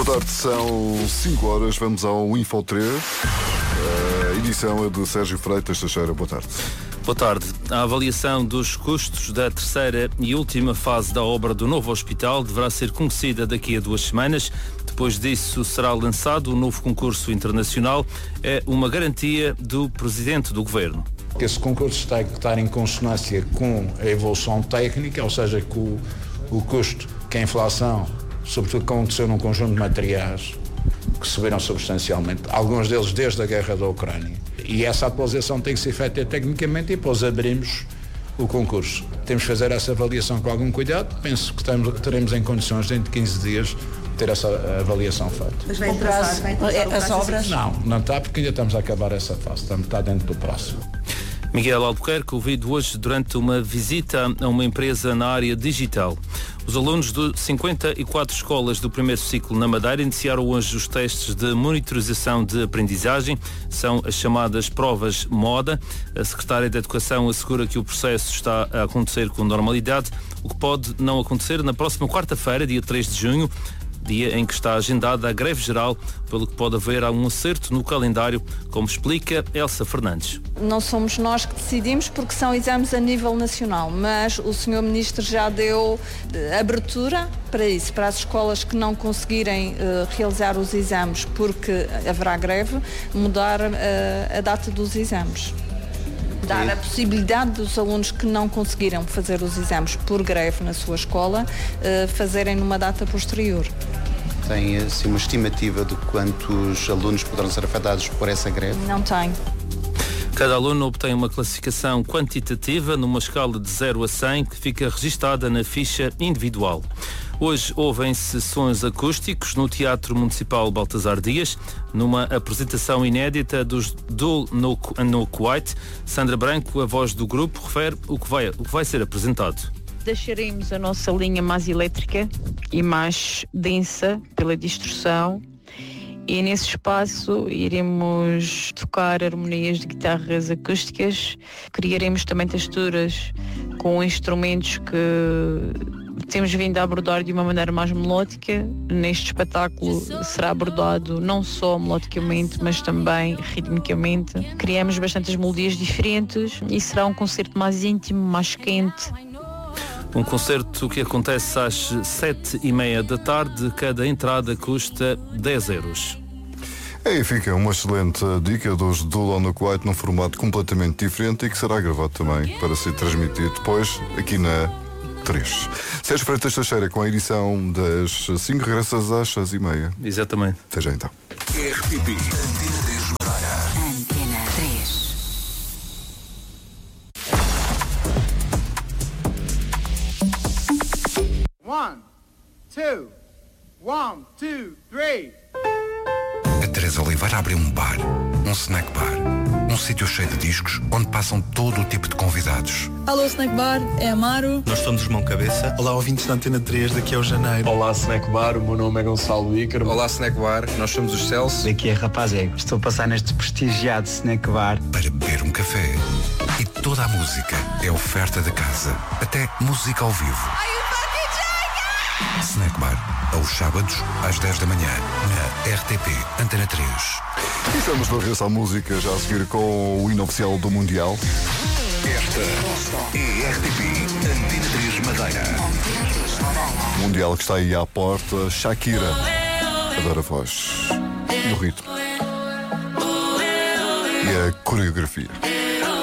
Boa tarde, são 5 horas, vamos ao Info 3. A edição é de Sérgio Freitas Teixeira. Boa tarde. Boa tarde. A avaliação dos custos da terceira e última fase da obra do novo hospital deverá ser conhecida daqui a 2 semanas. Depois disso será lançado um novo concurso internacional. É uma garantia do Presidente do Governo. Esse concurso tem que estar em consonância com a evolução técnica, ou seja, com o custo que a inflação, sobretudo que aconteceu num conjunto de materiais que subiram substancialmente, alguns deles desde a guerra da Ucrânia. E essa atualização tem que ser feita tecnicamente e depois abrimos o concurso. Temos que fazer essa avaliação com algum cuidado. Penso que teremos em condições, dentro de 15 dias, ter essa avaliação feita. Mas vai atrasar as obras? Não está, porque ainda estamos a acabar essa fase. Está dentro do próximo. Miguel Albuquerque, ouvido hoje durante uma visita a uma empresa na área digital. Os alunos de 54 escolas do primeiro ciclo na Madeira iniciaram hoje os testes de monitorização de aprendizagem. São as chamadas provas MODA. A Secretária da Educação assegura que o processo está a acontecer com normalidade, o que pode não acontecer na próxima quarta-feira, dia 3 de junho, dia em que está agendada a greve geral, pelo que pode haver um acerto no calendário, como explica Elsa Fernandes. Não somos nós que decidimos porque são exames a nível nacional, mas o Sr. Ministro já deu abertura para isso, para as escolas que não conseguirem realizar os exames porque haverá greve, mudar a data dos exames. Dar a possibilidade dos alunos que não conseguiram fazer os exames por greve na sua escola fazerem numa data posterior. Tem assim uma estimativa de quantos alunos poderão ser afetados por essa greve? Não tenho. Cada aluno obtém uma classificação quantitativa numa escala de 0 a 100 que fica registada na ficha individual. Hoje ouvem-se sons acústicos no Teatro Municipal Baltasar Dias, numa apresentação inédita dos Dull No Quiet. Sandra Branco, a voz do grupo, refere o que vai ser apresentado. Deixaremos a nossa linha mais elétrica e mais densa pela distorção, e nesse espaço iremos tocar harmonias de guitarras acústicas, criaremos também texturas com instrumentos que temos vindo a abordar de uma maneira mais melódica. Neste espetáculo será abordado não só melodicamente, mas também ritmicamente. Criamos bastantes melodias diferentes e será um concerto mais íntimo, mais quente. Um concerto que acontece às 7h30 da tarde. Cada entrada custa 10 euros. Aí fica uma excelente dica dos Dull No Quiet num formato completamente diferente e que será gravado também para ser transmitido depois aqui na 3. Sérgio Freitas Teixeira com a edição das 5, regressas às 6h30. Exatamente. Até já então. RTP Antena 3 Madeira. Antena 3. One, two, three. A Teresa Oliveira abriu um bar, um snack bar, um sítio cheio de discos onde passam todo o tipo de convidados. Alô, Snack Bar, é Amaro. Nós somos os Mão Cabeça. Olá, ouvintes da Antena 3, daqui é o Janeiro. Olá, Snack Bar, o meu nome é Gonçalo Ícaro. Olá, Snack Bar, nós somos os Celso. Daqui é Rapazé, estou a passar neste prestigiado Snack Bar. Para beber um café. E toda a música é oferta da casa, até música ao vivo. Snack Bar, aos sábados, às 10 da manhã, na RTP Antena 3. E estamos de regresso à música, já a seguir com o hino oficial do Mundial. Esta é RTP Antena 3 Madeira. Mundial que está aí à porta. Shakira, adora a voz e o ritmo e a coreografia.